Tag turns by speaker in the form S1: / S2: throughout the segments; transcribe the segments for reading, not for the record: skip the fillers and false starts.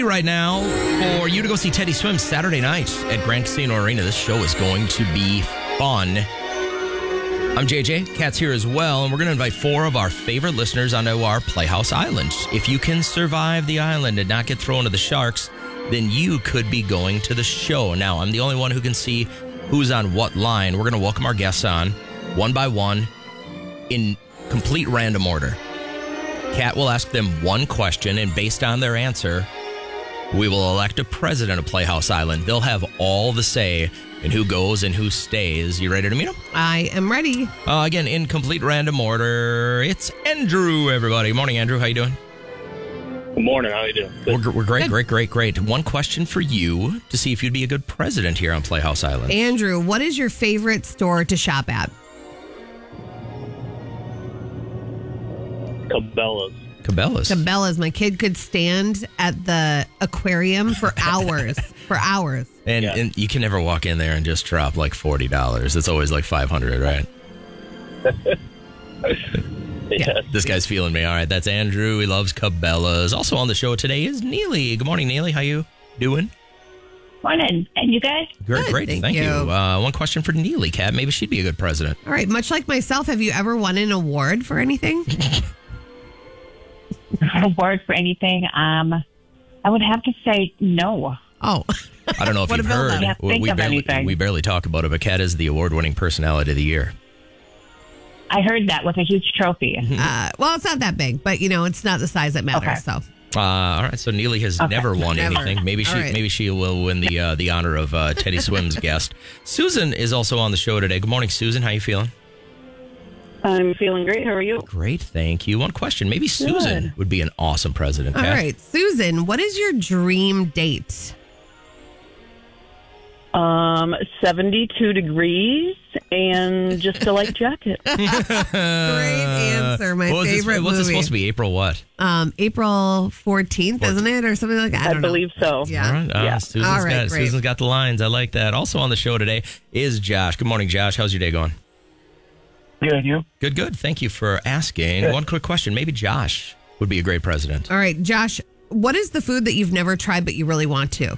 S1: right now for you to go see Teddy Swims Saturday night at Grand Casino Arena. This show is going to be fun. I'm JJ. Kat's here as well, and we're going to invite 4 of our favorite listeners onto our Playhouse Island. If you can survive the island and not get thrown to the sharks, then you could be going to the show. Now, I'm the only one who can see who's on what line. We're going to welcome our guests on one by one in complete random order. Kat will ask them one question, and based on their answer, we will elect a president of Playhouse Island. They'll have all the say in who goes and who stays. You ready to meet them?
S2: I am ready.
S1: Again, in complete random order, it's Andrew, everybody. Morning, Andrew. How you doing?
S3: Good morning. How you doing?
S1: We're great, great. One question for you to see if you'd be a good president here on Playhouse Island.
S2: Andrew, what is your favorite store to shop at?
S3: Cabela's.
S2: My kid could stand at the aquarium for hours.
S1: And you can never walk in there and just drop like $40. It's always like $500, right?
S3: Yeah.
S1: This guy's feeling me. All right, that's Andrew. He loves Cabela's. Also on the show today is Neely. Good morning, Neely. How you doing?
S4: Morning. And you guys?
S1: Great. Thank you. One question for Neely, Kat. Maybe she'd be a good president.
S2: All right. Much like myself, have you ever won an award for anything?
S4: Award for anything? I would have to say no.
S2: Oh.
S1: I don't know if you've heard.
S4: Can't think of anything.
S1: We barely talk about it, but Kat is the award-winning personality of the year.
S4: I heard that with a huge trophy.
S2: Well, it's not that big, but it's not the size that matters.
S4: Okay.
S2: So.
S1: All right, so Neely has never won anything. Maybe she will win the honor of Teddy Swims guest. Susan is also on the show today. Good morning, Susan. How you feeling?
S5: I'm feeling great. How are you?
S1: Great, thank you. One question. Maybe Susan would be an awesome president.
S2: All
S1: Kat.
S2: right, Susan, what is your dream date?
S5: 72 degrees and just a light jacket.
S2: Great answer. My favorite movie.
S1: What's it supposed to be? April what?
S2: April 14th, isn't it? Or something like that? I don't know.
S5: believe so.
S2: Yeah.
S1: All right.
S5: Yeah.
S1: Susan's got the lines. I like that. Also on the show today is Josh. Good morning, Josh. How's your day going?
S3: Good, you?
S1: Good. Thank you for asking.
S3: Good.
S1: One quick question. Maybe Josh would be a great president.
S2: All right, Josh, what is the food that you've never tried but you really want to?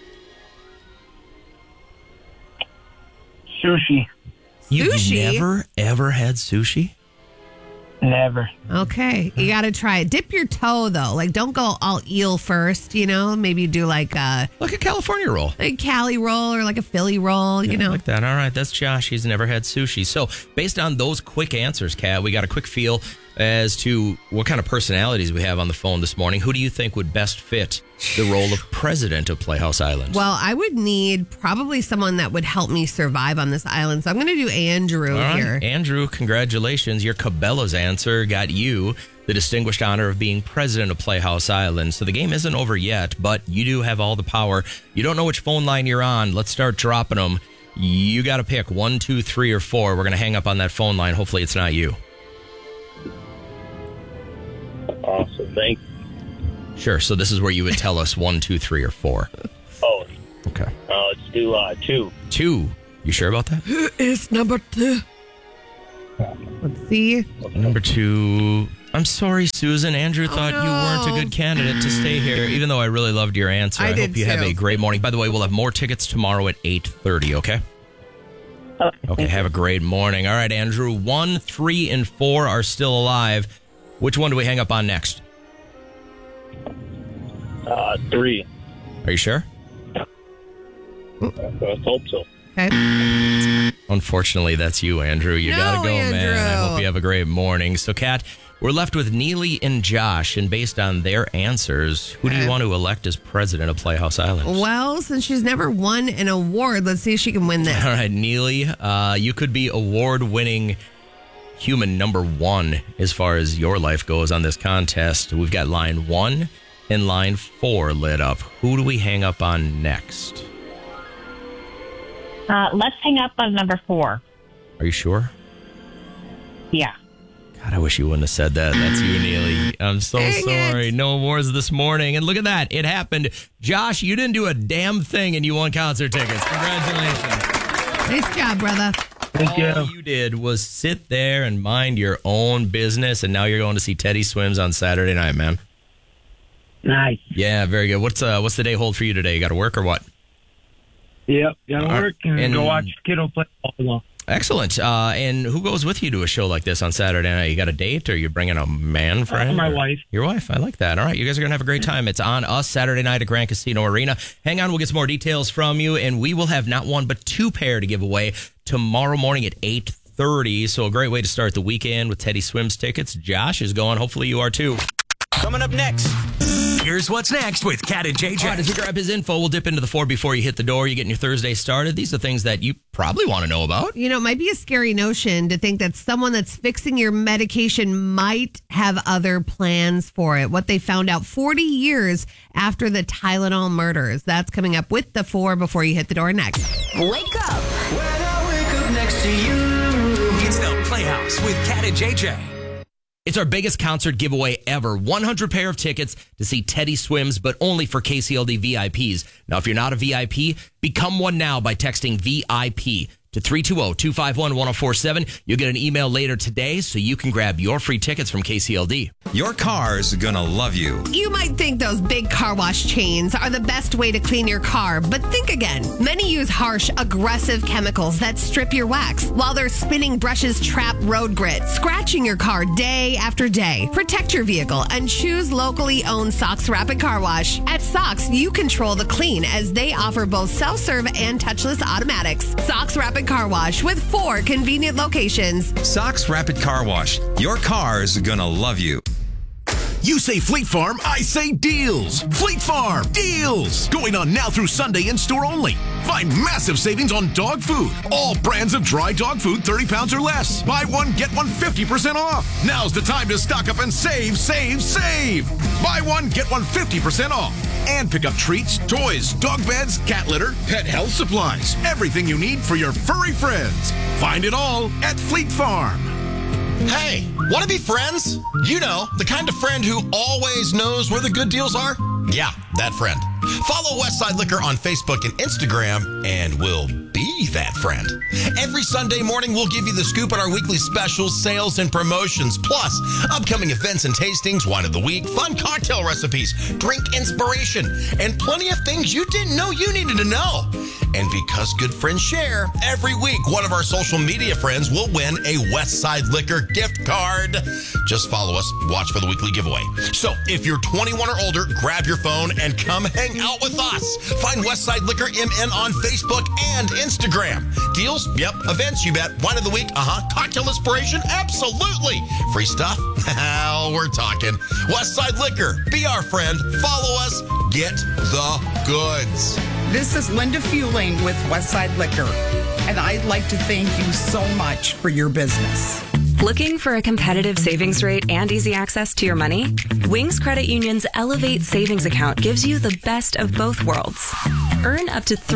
S3: Sushi.
S1: You've
S2: Sushi?
S1: never, ever had sushi?
S3: Never.
S2: Okay, you got to try it. Dip your toe, though. Like, don't go all eel first, Maybe do like a
S1: California roll.
S2: Cali roll or like a Philly roll,
S1: Like that. All right, that's Josh. He's never had sushi. So based on those quick answers, Kat, we got a quick feel as to what kind of personalities we have on the phone this morning. Who do you think would best fit the role of president of Playhouse Island?
S2: Well, I would need probably someone that would help me survive on this island. So I'm going to do Andrew here.
S1: Andrew, congratulations. Your Cabela's answer got you the distinguished honor of being president of Playhouse Island. So the game isn't over yet, but you do have all the power. You don't know which phone line you're on. Let's start dropping them. You got to pick 1, 2, 3, or 4. We're going to hang up on that phone line. Hopefully it's not you.
S3: Awesome. Thank you.
S1: Sure. So this is where you would tell us 1, 2, 3, or 4.
S3: Oh,
S1: Okay.
S3: let's do 2.
S1: 2. You sure about that?
S2: Who is number 2? Let's see.
S1: Number 2. I'm sorry, Susan. Andrew thought you weren't a good candidate to stay here, even though I really loved your answer.
S2: I did
S1: hope you have
S2: too.
S1: a great morning. By the way, we'll have more tickets tomorrow at 8:30, okay? Okay, have a great morning. All right, Andrew. 1, 3, and 4 are still alive. Which one do we hang up on next?
S3: 3.
S1: Are you sure?
S3: Let's hope so.
S2: Okay.
S1: Unfortunately, that's you, Andrew. You
S2: No,
S1: gotta go, man.
S2: Andrew.
S1: I hope you have a great morning. So, Kat, we're left with Neely and Josh, and based on their answers, who do you want to elect as president of Playhouse Island?
S2: Well, since she's never won an award, let's see if she can win this.
S1: All right, Neely, you could be award-winning human number 1 as far as your life goes on this contest. We've got line 1 and line 4 lit up. Who do we hang up on next?
S4: Let's hang up on number 4.
S1: Are you sure?
S4: Yeah.
S1: God, I wish you wouldn't have said that. That's you, Neely. I'm so
S2: Dang
S1: sorry.
S2: it.
S1: No awards this morning. And look at that. It happened. Josh, you didn't do a damn thing and you won concert tickets. Congratulations.
S2: Nice job, brother.
S3: Thank you.
S1: All you did was sit there and mind your own business, and now you're going to see Teddy Swims on Saturday night, man.
S3: Nice.
S1: Yeah, very good. What's the day hold for you today? You got to work or what?
S3: Yep. Gotta work and go watch kiddo play volleyball.
S1: Excellent. And who goes with you to a show like this on Saturday night? You got a date or you're bringing a man friend?
S3: My wife.
S1: Your wife. I like that. All right. You guys are going to have a great time. It's on us Saturday night at Grand Casino Arena. Hang on. We'll get some more details from you, and we will have not one but two pair to give away tomorrow morning at 8:30. So a great way to start the weekend with Teddy Swims tickets. Josh is going. Hopefully you are too.
S6: Coming up next, here's what's next with Cat and JJ.
S1: All right, as we grab his info, we'll dip into the 4 before you hit the door. You're getting your Thursday started. These are things that you probably want to know about.
S2: You know, it might be a scary notion to think that someone that's fixing your medication might have other plans for it. What they found out 40 years after the Tylenol murders. That's coming up with the 4 before you hit the door next.
S7: Wake up.
S6: When I wake up next to you. It's the Playhouse with Cat and JJ.
S1: It's our biggest concert giveaway ever. 100 pair of tickets to see Teddy Swims, but only for KCLD VIPs. Now, if you're not a VIP, become one now by texting VIP to 320-251-1047. You'll get an email later today so you can grab your free tickets from KCLD.
S8: Your car's gonna love you.
S2: You might think those big car wash chains are the best way to clean your car, but think again. Many use harsh, aggressive chemicals that strip your wax, while their spinning brushes trap road grit, scratching your car day after day. Protect your vehicle and choose locally owned Sox Rapid Car Wash. At Sox, you control the clean as they offer both self-serve and touchless automatics. Sox Rapid Car Wash with 4 convenient locations.
S8: Sox Rapid Car Wash. Your car's gonna love you.
S9: You say Fleet Farm, I say deals. Fleet Farm, deals. Going on now through Sunday in store only. Find massive savings on dog food. All brands of dry dog food, 30 pounds or less. Buy one, get one 50% off. Now's the time to stock up and save, save, save. Buy one, get one 50% off. And pick up treats, toys, dog beds, cat litter, pet health supplies. Everything you need for your furry friends. Find it all at Fleet Farm.
S10: Hey, want to be friends? You know, the kind of friend who always knows where the good deals are? Yeah, that friend. Follow Westside Liquor on Facebook and Instagram, and we'll be that friend. Every Sunday morning, we'll give you the scoop on our weekly specials, sales, and promotions, plus upcoming events and tastings, wine of the week, fun cocktail recipes, drink inspiration, and plenty of things you didn't know you needed to know. And because good friends share, every week, one of our social media friends will win a Westside Liquor gift card. Just follow us, watch for the weekly giveaway. So if you're 21 or older, grab your phone and come hang out with us. Find Westside Liquor MN on Facebook and Instagram. Deals? Yep. Events? You bet. Wine of the week? Cocktail inspiration? Absolutely. Free stuff? We're talking. Westside Liquor. Be our friend. Follow us. Get the goods.
S11: This is Linda Fueling with Westside Liquor, and I'd like to thank you so much for your business.
S12: Looking for a competitive savings rate and easy access to your money? Wings Credit Union's Elevate Savings Account gives you the best of both worlds. Earn up to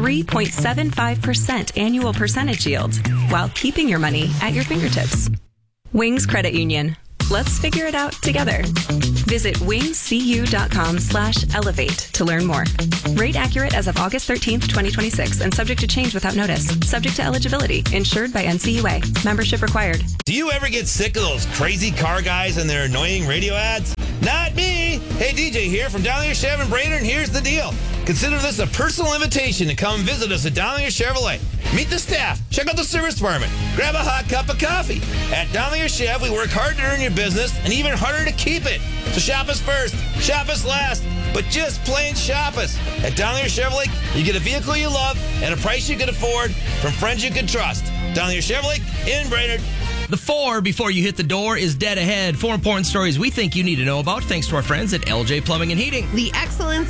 S12: 3.75% annual percentage yield while keeping your money at your fingertips. Wings Credit Union. Let's figure it out together. Visit wingscu.com/elevate to learn more. Rate accurate as of August 13th, 2026, and subject to change without notice. Subject to eligibility. Insured by NCUA. Membership required.
S13: Do you ever get sick of those crazy car guys and their annoying radio ads? Not me. Hey, DJ here from Dowlinger Chevy and Brainerd, and here's the deal. Consider this a personal invitation to come visit us at Dowlinger Chevrolet. Meet the staff, check out the service department, grab a hot cup of coffee. At Dowlinger Chev, we work hard to earn your business and even harder to keep it. So shop us first, shop us last, but just plain shop us. At Dowlinger Chevrolet, you get a vehicle you love at a price you can afford from friends you can trust. Dowlinger Chevrolet in Brainerd.
S1: The 4 before you hit the door is dead ahead. 4 important stories we think you need to know about thanks to our friends at LJ Plumbing and Heating.
S2: The excellence